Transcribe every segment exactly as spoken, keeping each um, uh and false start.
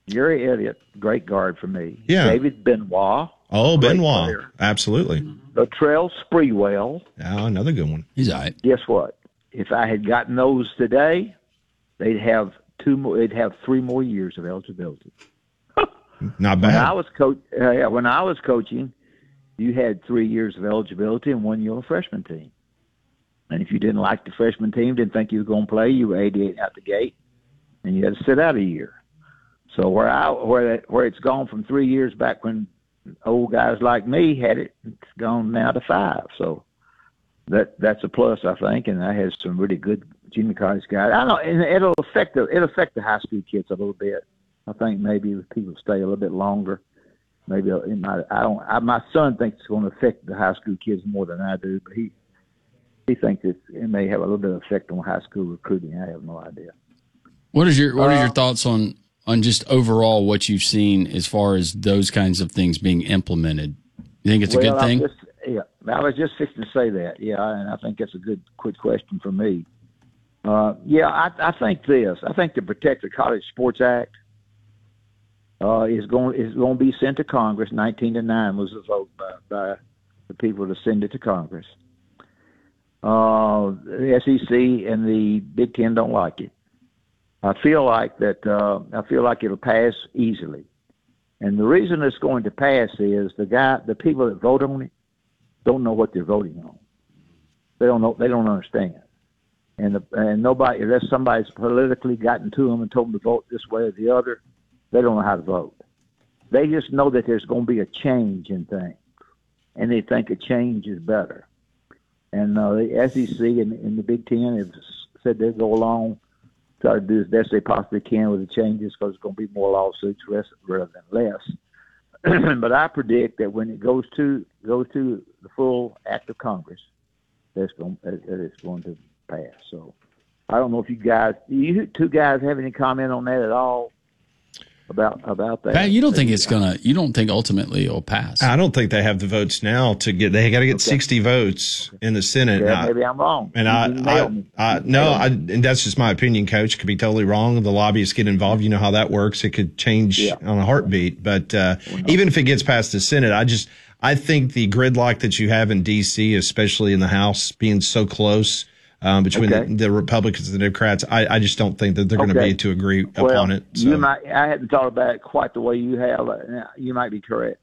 Gary Elliott, great guard for me. Yeah. David Benoit. Oh, Benoit. Player. Absolutely. Latrell Sprewell. Oh, another good one. He's all right. Guess what? If I had gotten those today, they'd have two more. They'd have three more years of eligibility. Not bad. When I was coach, uh, yeah, when I was coaching, you had three years of eligibility and one year on a freshman team. And if you didn't like the freshman team, didn't think you were going to play, you were eighty-eight out the gate, and you had to sit out a year. So where I where that, where it's gone from three years back when old guys like me had it, it's gone now to five. So that that's a plus, I think, and I had some really good junior college guys. I know, and it'll affect the it'll affect the high school kids a little bit. I think maybe if people stay a little bit longer, maybe it might. I don't. I, my son thinks it's going to affect the high school kids more than I do, but he he thinks it's, it may have a little bit of effect on high school recruiting. I have no idea. What is your What are uh, your thoughts on on just overall what you've seen as far as those kinds of things being implemented? You think it's well, a good thing? Just, yeah, I was just fixing to say that. Yeah, and I think that's a good, quick question for me. Uh, yeah, I, I think this. I think the Protect the College Sports Act uh, is going is going to be sent to Congress. Nineteen to nine was the vote by, by the people to send it to Congress. Uh, the S E C and the Big Ten don't like it. I feel like that. Uh, I feel like it'll pass easily, and the reason it's going to pass is the guy, the people that vote on it, don't know what they're voting on. They don't know. They don't understand, and the, and nobody, unless somebody's politically gotten to them and told them to vote this way or the other, they don't know how to vote. They just know that there's going to be a change in things, and they think a change is better. And uh, the S E C and, and the Big Ten have said they'll go along, try to do as best they possibly can with the changes because there's going to be more lawsuits rather than less. But I predict that when it goes to goes to the full act of Congress, that's going that it's going to pass. So I don't know if you guys, you two guys, have any comment on that at all about about that? Pat, you don't think it's gonna? You don't think ultimately it'll pass? I don't think they have the votes now to get. They got to get Okay. sixty votes in the Senate. Yeah, and maybe I, I'm wrong. And You I, can nail I, me. I, no, I, and that's just my opinion, Coach. Could be totally wrong. The lobbyists get involved. You know how that works. It could change Yeah. on a heartbeat. But uh, Well, no. even if it gets past the Senate, I just I think the gridlock that you have in D C, especially in the House, being so close um, between Okay. the, the Republicans and the Democrats, I, I just don't think that they're going to Okay. be to agree well, upon it. So. You might. I hadn't thought about it quite the way you have. Uh, You might be correct.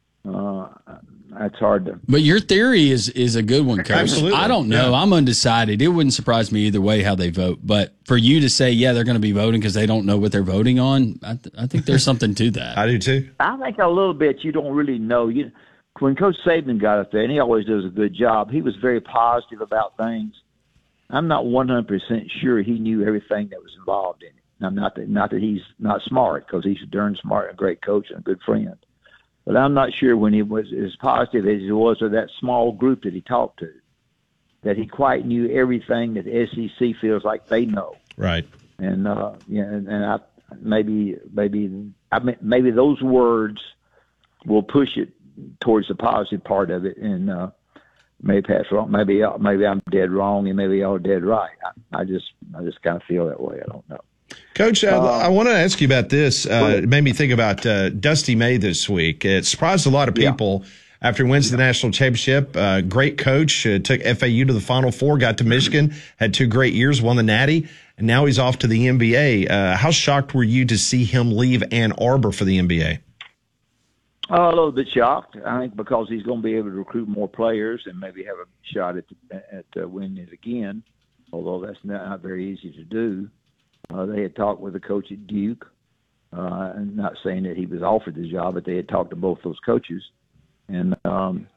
Uh, that's hard to. But your theory is is a good one, Coach. Absolutely. I don't know. Yeah. I'm undecided. It wouldn't surprise me either way how they vote. But for you to say, yeah, they're going to be voting because they don't know what they're voting on, I, th- I think there's something to that. I do too. I think a little bit. You don't really know. You when Coach Saban got up there, and he always does a good job. He was very positive about things. I'm not one hundred percent sure he knew everything that was involved in it. Now, not that not that he's not smart, because he's a darn smart and a great coach and a good friend. But I'm not sure when he was as positive as he was with that small group that he talked to, that he quite knew everything that the S E C feels like they know. Right. And uh, yeah, and, and I maybe maybe I mean, maybe those words will push it towards the positive part of it, and uh, maybe that's wrong. Maybe maybe I'm dead wrong, and maybe y'all dead right. I, I just I just kind of feel that way. I don't know. Coach, uh, Uh, I want to ask you about this. Uh, ahead. it made me think about uh, Dusty May this week. It surprised a lot of Yeah. people after he wins the national championship. Uh, great coach, uh, took F A U to the Final Four, got to Michigan, had two great years, won the Natty, and now he's off to the N B A. Uh, how shocked were you to see him leave Ann Arbor for the N B A? Uh, a little bit shocked, I think, because he's going to be able to recruit more players and maybe have a shot at at uh, winning it again. Although that's not, not very easy to do. Uh, they had talked with the coach at Duke. Uh, I'm not saying that he was offered the job, but they had talked to both those coaches, and um,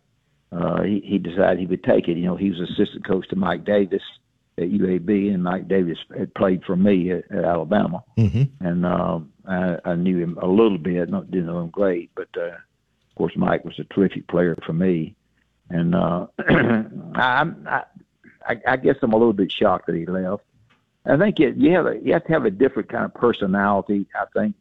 uh, he, he decided he would take it. You know, he was assistant coach to Mike Davis at U A B, and Mike Davis had played for me at, at Alabama, Mm-hmm. and um, I, I knew him a little bit. Not didn't know him great, but uh, of course Mike was a terrific player for me, and uh, I, I, I, I guess I'm a little bit shocked that he left. I think it, you have a, you have to have a different kind of personality, I think,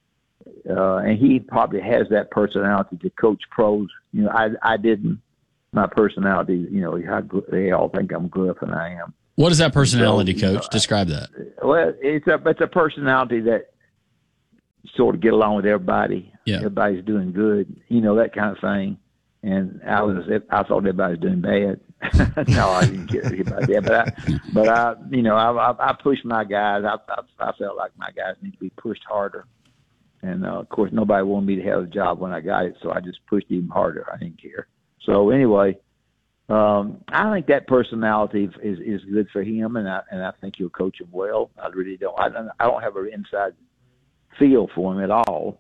uh, and he probably has that personality to coach pros. You know, I I didn't. My personality, you know, they all think I'm gruff, and I am. What is that personality, So, you Coach? know, Describe that. Well, it's a it's a personality that sort of get along with everybody. Yeah. Everybody's doing good, you know, that kind of thing. And I was, I thought everybody was doing bad. No, I didn't care about that. But I, but I, you know, I, I, I pushed my guys. I, I, I felt like my guys need to be pushed harder. And uh, of course, nobody wanted me to have the job when I got it, so I just pushed even harder. I didn't care. So anyway, um, I think that personality is is good for him, and I and I think he'll coach him well. I really don't. I don't, I don't have an inside feel for him at all.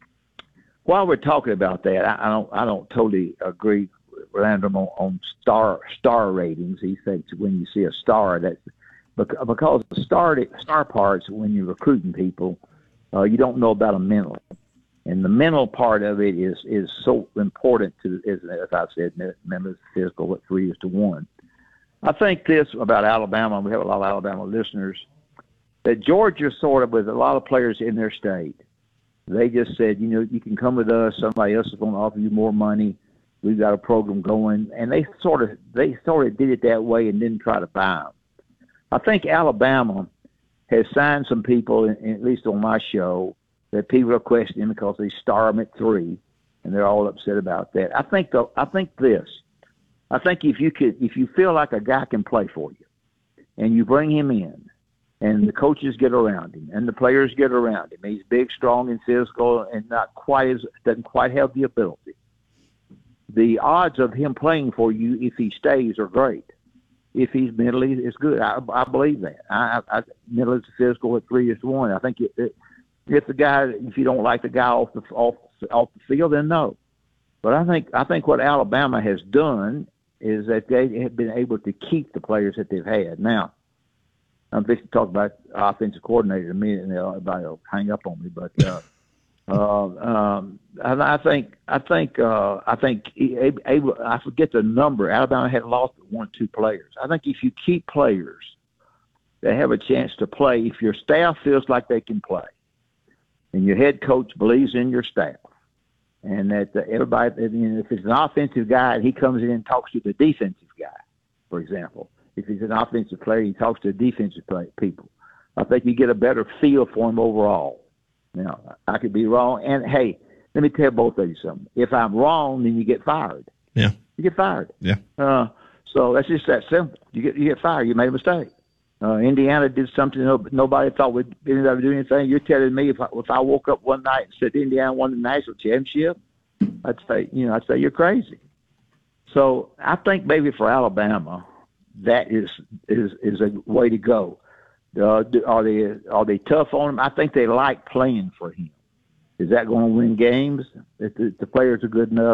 While we're talking about that, I, I don't I don't totally agree with Landrum on, on star star ratings. He thinks when you see a star, that's because the star star parts when you're recruiting people, uh, you don't know about them mentally, and the mental part of it is is so important to, as, as I said, members physical at three is to one. I think this about Alabama. We have a lot of Alabama listeners. That Georgia sort of, with a lot of players in their state, they just said, you know, you can come with us. Somebody else is going to offer you more money. We've got a program going, and they sort of they sort of did it that way and didn't try to buy them. I think Alabama has signed some people, at least on my show, that people are questioning because they star them at three, and they're all upset about that. I think the, I think this. I think if you could, if you feel like a guy can play for you, and you bring him in, and the coaches get around him, and the players get around him. He's big, strong, and physical, and not quite as doesn't quite have the ability. The odds of him playing for you, if he stays, are great. If he's mentally, it's good. I, I believe that. I, I mentally is physical at three is to one. I think it, it, if the guy, if you don't like the guy off the off off the field, then no. But I think I think what Alabama has done is that they have been able to keep the players that they've had. Now, I'm fixing to talk about offensive coordinator in a minute, and everybody will hang up on me. But uh, uh, um, I, I think I think uh, I think able, I forget the number. Alabama had lost one or two players. I think if you keep players that have a chance to play, if your staff feels like they can play, and your head coach believes in your staff, and that uh, everybody, if it's an offensive guy, he comes in and talks to the defensive guy, for example. If he's an offensive player, he talks to defensive play, people. I think you get a better feel for him overall. Now, I could be wrong. And, hey, let me tell both of you something. If I'm wrong, then you get fired. Yeah. You get fired. Yeah. Uh, so that's just that simple. You get you get fired. You made a mistake. Uh, Indiana did something nobody thought would anybody do anything. You're telling me if I, if I woke up one night and said Indiana won the national championship, I'd say, you know, I'd say you're crazy. So I think maybe for Alabama, that is is is a way to go. Uh, are they are they tough on him? I think they like playing for him. Is that going to win games? If the, if the players are good enough,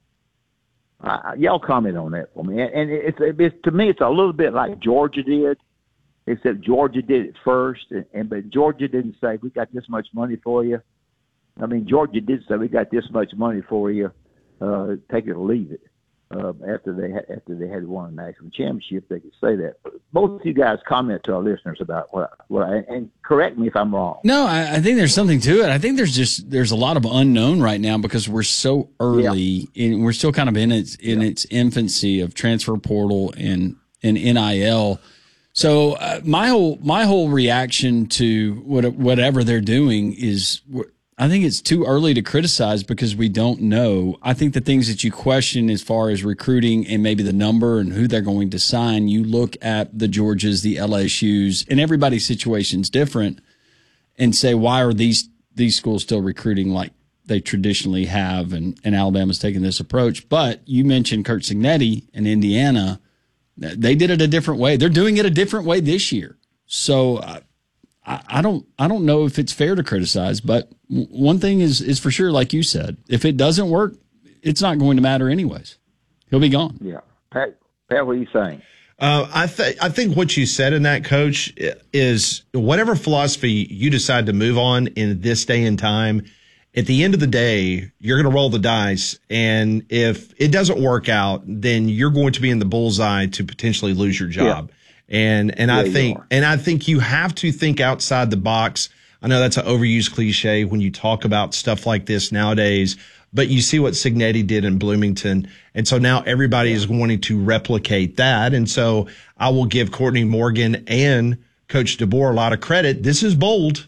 uh, y'all comment on that for me. And, and it's, it's to me, it's a little bit like Georgia did, except Georgia did it first, and, and but Georgia didn't say we got this much money for you. I mean, Georgia did say we got this much money for you. Uh, take it or leave it. Uh, after they had, after they had won a national championship, they could say that. But both of you guys comment to our listeners about what, what I, and correct me if I'm wrong. No, I, I think there's something to it. I think there's just there's a lot of unknown right now because we're so early, yeah. in, we're still kind of in its in yeah. its infancy of transfer portal and and N I L. So uh, my whole my whole reaction to what, whatever they're doing is. I think it's too early to criticize because we don't know. I think the things that you question as far as recruiting and maybe the number and who they're going to sign, you look at the Georgias, the L S Us, and everybody's situation's different and say, why are these these schools still recruiting like they traditionally have? And, and Alabama's taking this approach. But you mentioned Curt Cignetti in Indiana. They did it a different way. They're doing it a different way this year. So uh, I, I don't I don't know if it's fair to criticize, but one thing is is for sure, like you said, if it doesn't work, it's not going to matter anyways. He'll be gone. Yeah. Pat, Pat, what are you saying? Uh, I think I think what you said in that, Coach, is whatever philosophy you decide to move on in this day and time, at the end of the day, you're going to roll the dice. And if it doesn't work out, then you're going to be in the bullseye to potentially lose your job. Yeah. And and yeah, I think and I think you have to think outside the box. I know that's an overused cliche when you talk about stuff like this nowadays, but you see what Cignetti did in Bloomington. And so now everybody is wanting to replicate that. And so I will give Courtney Morgan and Coach DeBoer a lot of credit. This is bold.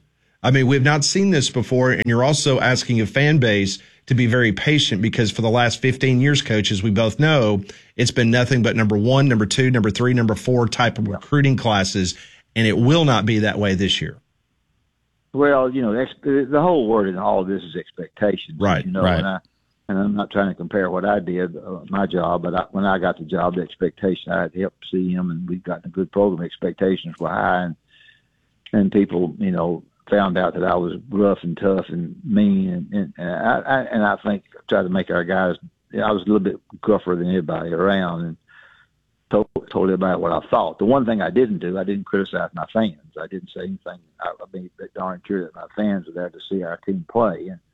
I mean, we've not seen this before, and you're also asking a fan base to be very patient because for the last fifteen years, Coach, as we both know, it's been nothing but number one, number two, number three, number four type of recruiting classes, and it will not be that way this year. Well, you know, ex- the whole word in all of this is expectations. Right, you know, right. And, I, and I'm not trying to compare what I did, uh, my job, but I, when I got the job, the expectation, I had to help see him, and we've gotten a good program. Expectations were high, and, and people, you know, found out that I was rough and tough and mean, and, and, and I, I and I think I tried to make our guys. You know, I was a little bit gruffer than anybody around, and told, told everybody what I thought. The one thing I didn't do, I didn't criticize my fans. I didn't say anything. I, I mean, darn sure that my fans were there to see our team play, and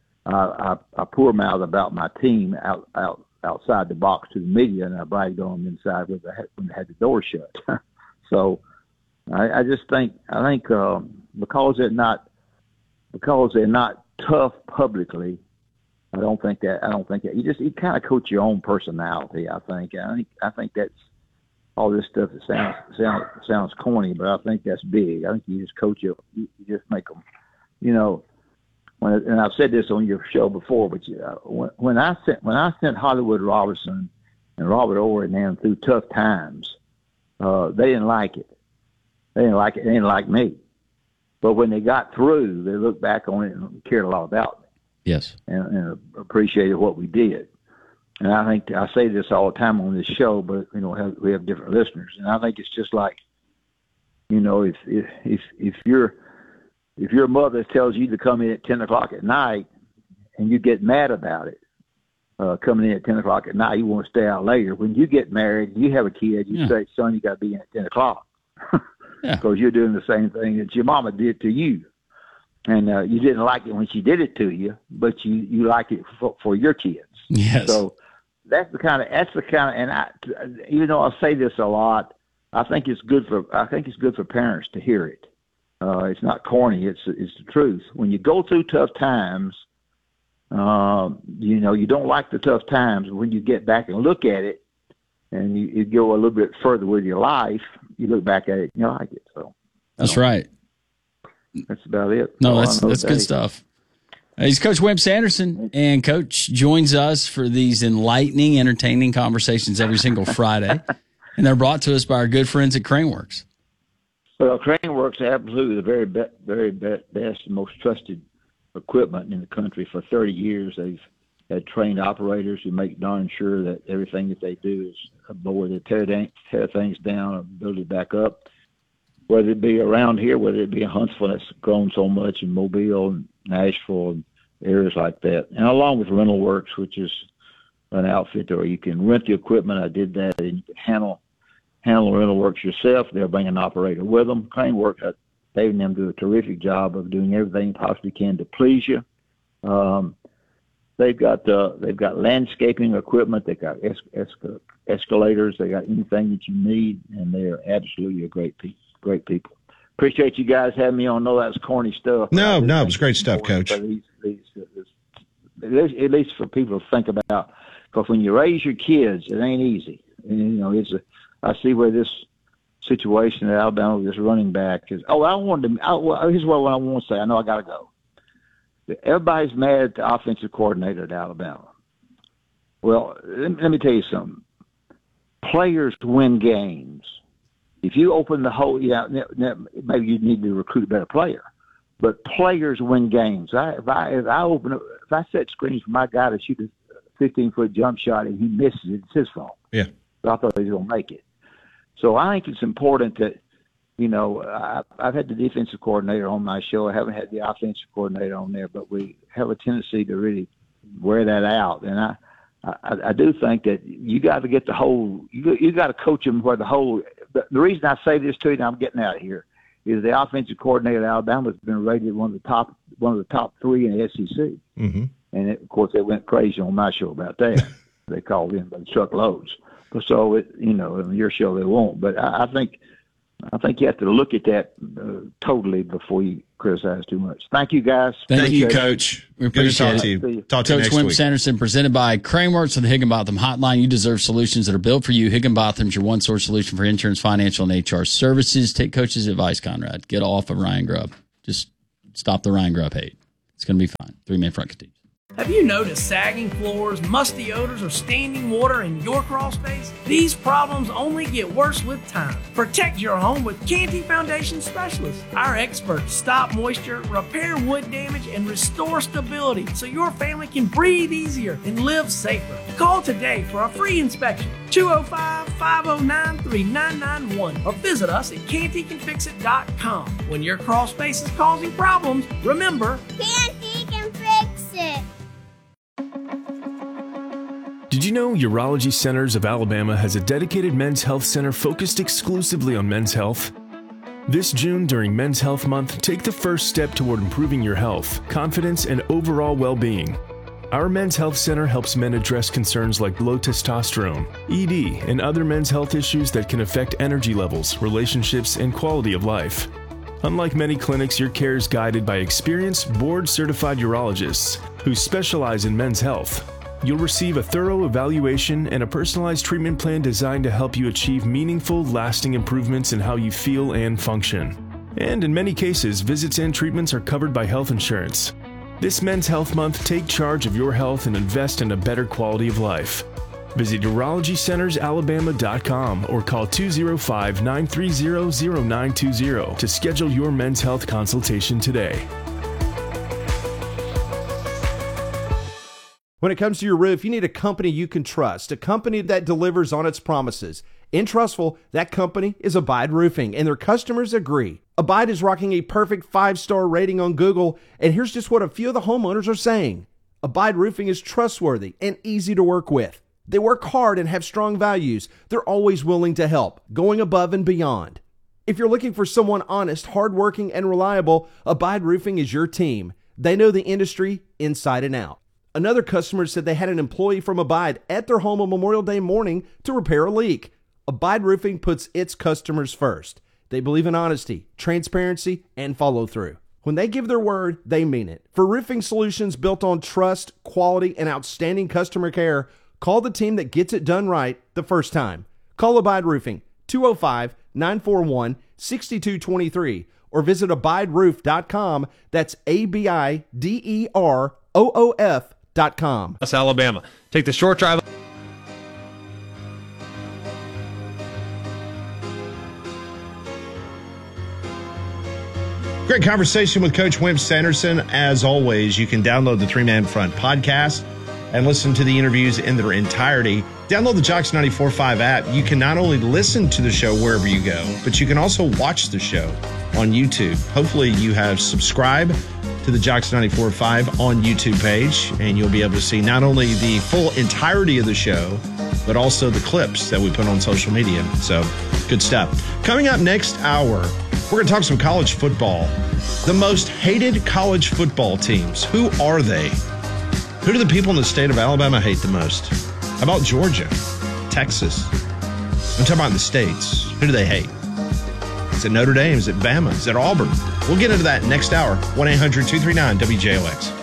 I, I, I poor mouthed about my team out out outside the box to the media, and I bragged on them inside when they had, when they had the door shut. So I, I just think I think. Um, Because they're not, because they're not tough publicly, I don't think that. I don't think that. You just you kind of coach your own personality. I think. I think. I think that's all this stuff that sounds sounds sounds corny, but I think that's big. I think you just coach you. You just make them. You know, when and I've said this on your show before, but you, uh, when, when I sent when I sent Hollywood Robertson and Robert Orr and them through tough times, uh, they didn't like it. They didn't like it. They didn't like me. But when they got through, they looked back on it and cared a lot about me. Yes. And, and appreciated what we did. And I think I say this all the time on this show, but you know we have, we have different listeners, and I think it's just like, you know, if if if, if your if your mother tells you to come in at ten o'clock at night, and you get mad about it, uh, coming in at ten o'clock at night, you want to stay out later. When you get married, and you have a kid, you yeah. say, "Son, you got to be in at ten o'clock." Because yeah. you're doing the same thing that your mama did to you. And uh, you didn't like it when she did it to you, but you, you like it for, for your kids. Yes. So that's the kind of, that's the kind of, and I, even though I say this a lot, I think it's good for, I think it's good for parents to hear it. Uh, it's not corny. It's, it's the truth. When you go through tough times, um, you know, you don't like the tough times. When you get back and look at it and you, you go a little bit further with your life, you look back at it, and you like it. So that's so, right. That's about it. No, that's that's good stuff. He's Coach Wimp Sanderson, and Coach joins us for these enlightening, entertaining conversations every single Friday, and they're brought to us by our good friends at Craneworks. Well, Craneworks is absolutely the very best, very best, and most trusted equipment in the country. For thirty years, they've had trained operators who make darn sure that everything that they do is aboard. They tear, down, tear things down and build it back up. Whether it be around here, whether it be in Huntsville, that's grown so much, in Mobile and Nashville and areas like that. And along with Rental Works, which is an outfit where you can rent the equipment. I did that, and you can handle handle Rental Works yourself. They'll bring an operator with them. Craneworks, they and them do a terrific job of doing everything possibly can to please you. Um, they've got uh, they've got landscaping equipment. They've got es- es- escalators. They got anything that you need, and they are absolutely a great people. Great people. Appreciate you guys having me on. No, that's corny stuff. No, no, it was great stuff, Coach. These, these, these, at least for people to think about, because when you raise your kids, it ain't easy. And, you know, it's a. I see where this situation at Alabama with this running back is. Oh, I wanted to. I, well, here's what I want to say. I know I got to go. Everybody's mad at the offensive coordinator at Alabama. Well, let, let me tell you something. Players win games. If you open the whole, yeah, maybe you need to recruit a better player, but players win games. I, if I if I open up, if I set screens for my guy to shoot a fifteen foot jump shot and he misses it, it's his fault. Yeah, so I thought he was going to make it. So I think it's important that, you know, I, I've had the defensive coordinator on my show. I haven't had the offensive coordinator on there, but we have a tendency to really wear that out, and I. I, I do think that you got to get the whole. You you got to coach them where the whole. The, the reason I say this to you, and I'm getting out of here, is the offensive coordinator at Alabama has been rated one of the top one of the top three in the S E C, mm-hmm. and it, of course they went crazy on my show about that. They called in by truckloads. So it, you know, on your show they won't. But I, I think I think you have to look at that uh, totally before you criticize too much. Thank you, guys. Thank, Thank you, it. Coach. We appreciate Good to talk it. to you. Talk to you Coach next Wimp week. Sanderson, presented by Craneworks with the Higginbotham Hotline. You deserve solutions that are built for you. Higginbotham's your one-source solution for insurance, financial, and H R services. Take Coach's advice, Conrad. Get off of Ryan Grubb. Just stop the Ryan Grubb hate. It's going to be fine. Three-man front continues. Have you noticed sagging floors, musty odors, or standing water in your crawl space? These problems only get worse with time. Protect your home with Canty Foundation Specialists. Our experts stop moisture, repair wood damage, and restore stability so your family can breathe easier and live safer. Call today for a free inspection. two oh five, five oh nine, three nine nine one or visit us at canty can fix it dot com. When your crawl space is causing problems, remember, Canty can fix it. Did you know Urology Centers of Alabama has a dedicated men's health center focused exclusively on men's health? This June, during Men's Health Month, take the first step toward improving your health, confidence, and overall well-being. Our Men's Health Center helps men address concerns like low testosterone, E D, and other men's health issues that can affect energy levels, relationships, and quality of life. Unlike many clinics, your care is guided by experienced, board-certified urologists who specialize in men's health. You'll receive a thorough evaluation and a personalized treatment plan designed to help you achieve meaningful, lasting improvements in how you feel and function. And in many cases, visits and treatments are covered by health insurance. This Men's Health Month, take charge of your health and invest in a better quality of life. Visit urology centers alabama dot com or call two oh five, nine three zero, zero nine two zero to schedule your men's health consultation today. When it comes to your roof, you need a company you can trust, a company that delivers on its promises. In Trustful, that company is Abide Roofing, and their customers agree. Abide is rocking a perfect five-star rating on Google, and here's just what a few of the homeowners are saying. Abide Roofing is trustworthy and easy to work with. They work hard and have strong values. They're always willing to help, going above and beyond. If you're looking for someone honest, hardworking, and reliable, Abide Roofing is your team. They know the industry inside and out. Another customer said they had an employee from Abide at their home on Memorial Day morning to repair a leak. Abide Roofing puts its customers first. They believe in honesty, transparency, and follow through. When they give their word, they mean it. For roofing solutions built on trust, quality, and outstanding customer care, call the team that gets it done right the first time. Call Abide Roofing, two oh five, nine four one, six two two three, or visit abide roof dot com. That's A B I D E R O O F dot com. That's Alabama. Take the short drive. Great conversation with Coach Wimp Sanderson. As always, you can download the Three Man Front podcast and listen to the interviews in their entirety. Download the Jocks ninety-four point five app. You can not only listen to the show wherever you go, but you can also watch the show on YouTube. Hopefully you have subscribed to the Jocks ninety-four point five on YouTube page, and you'll be able to see not only the full entirety of the show, but also the clips that we put on social media. So, good stuff. Coming up next hour, we're going to talk some college football. The most hated college football teams. Who are they? Who do the people in the state of Alabama hate the most? How about Georgia? Texas? I'm talking about the states. Who do they hate? Is it Notre Dame? Is it Bama? Is it Auburn? We'll get into that next hour. one eight hundred two three nine W J O X.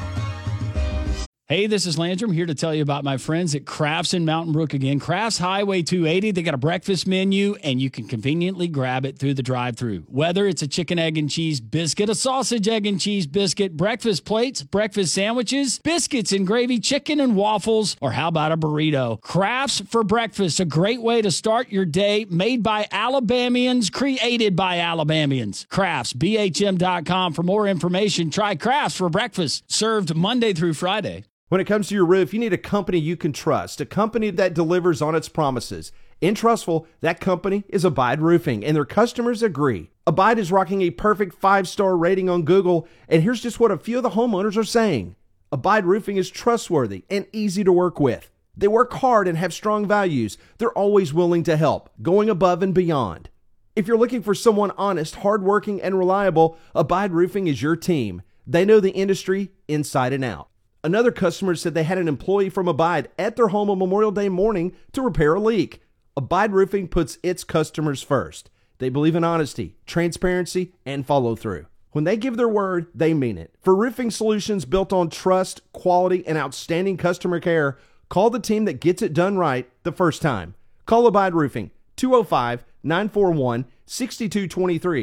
Hey, this is Landrum here to tell you about my friends at Crafts in Mountain Brook again. Crafts Highway two eighty, they got a breakfast menu, and you can conveniently grab it through the drive-thru. Whether it's a chicken, egg, and cheese biscuit, a sausage, egg, and cheese biscuit, breakfast plates, breakfast sandwiches, biscuits and gravy, chicken and waffles, or how about a burrito? Crafts for breakfast, a great way to start your day, made by Alabamians, created by Alabamians. Crafts, B H M dot com for more information. Try Crafts for breakfast, served Monday through Friday. When it comes to your roof, you need a company you can trust, a company that delivers on its promises. In Trustful, that company is Abide Roofing, and their customers agree. Abide is rocking a perfect five-star rating on Google, and here's just what a few of the homeowners are saying. Abide Roofing is trustworthy and easy to work with. They work hard and have strong values. They're always willing to help, going above and beyond. If you're looking for someone honest, hardworking, and reliable, Abide Roofing is your team. They know the industry inside and out. Another customer said they had an employee from Abide at their home on Memorial Day morning to repair a leak. Abide Roofing puts its customers first. They believe in honesty, transparency, and follow through. When they give their word, they mean it. For roofing solutions built on trust, quality, and outstanding customer care, call the team that gets it done right the first time. Call Abide Roofing, two oh five, nine four one, six two two three, or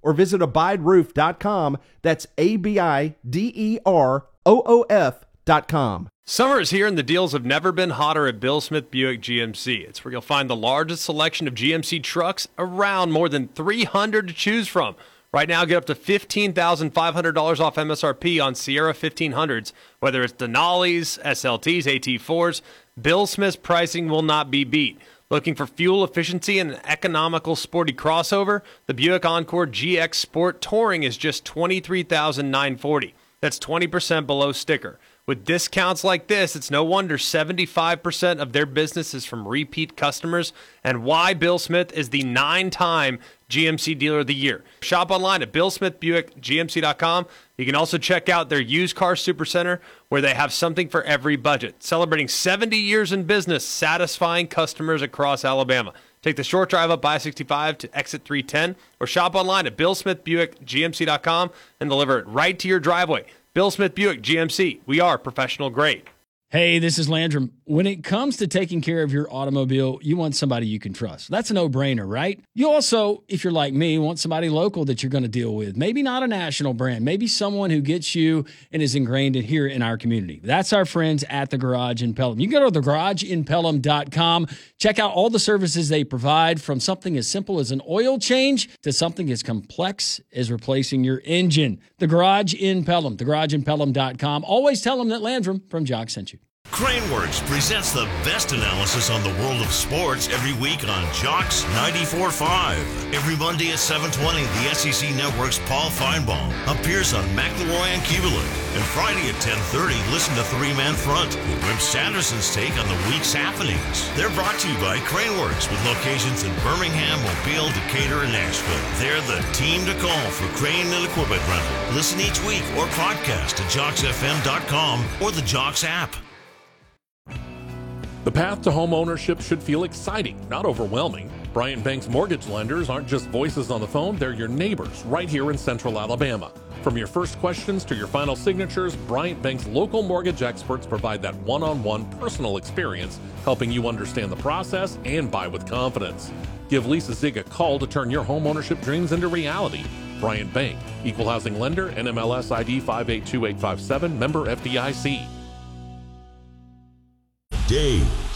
or visit abide roof dot com. That's A B I D E R O O F dot com. Summer is here and the deals have never been hotter at Bill Smith Buick G M C. It's where you'll find the largest selection of G M C trucks around, more than three hundred to choose from. Right now, get up to fifteen thousand five hundred dollars off M S R P on Sierra fifteen hundreds, whether it's Denali's, S L Ts, A T fours. Bill Smith's pricing will not be beat. Looking for fuel efficiency and an economical sporty crossover? The Buick Encore G X Sport Touring is just twenty-three thousand nine hundred forty dollars. That's twenty percent below sticker. With discounts like this, it's no wonder seventy-five percent of their business is from repeat customers, and why Bill Smith is the nine-time G M C Dealer of the Year. Shop online at bill smith buick g m c dot com. You can also check out their used car supercenter, where they have something for every budget. Celebrating seventy years in business, satisfying customers across Alabama. Take the short drive up I sixty-five to exit three ten, or shop online at bill smith buick g m c dot com and deliver it right to your driveway. Bill Smith Buick G M C. We are professional grade. Hey, this is Landrum. When it comes to taking care of your automobile, you want somebody you can trust. That's a no-brainer, right? You also, if you're like me, want somebody local that you're going to deal with. Maybe not a national brand. Maybe someone who gets you and is ingrained in here in our community. That's our friends at The Garage in Pelham. You can go to the garage in pelham dot com. Check out all the services they provide, from something as simple as an oil change to something as complex as replacing your engine. The Garage in Pelham. the garage in pelham dot com. Always tell them that Landrum from Jock sent you. Craneworks presents the best analysis on the world of sports every week on Jocks ninety-four point five. Every Monday at seven twenty, the S E C Network's Paul Feinbaum appears on McElroy and Kubelik. And Friday at ten thirty, listen to Three Man Front with Wimp Sanderson's take on the week's happenings. They're brought to you by Craneworks, with locations in Birmingham, Mobile, Decatur, and Nashville. They're the team to call for crane and equipment rental. Listen each week or podcast at jocks f m dot com or the Jocks app. The path to home ownership should feel exciting, not overwhelming. Bryant Banks mortgage lenders aren't just voices on the phone, they're your neighbors right here in Central Alabama. From your first questions to your final signatures, Bryant Banks local mortgage experts provide that one-on-one personal experience, helping you understand the process and buy with confidence. Give Lisa Zig a call to turn your home ownership dreams into reality. Bryant Bank, Equal Housing Lender, N M L S I D five eight two eight five seven, member F D I C. Dave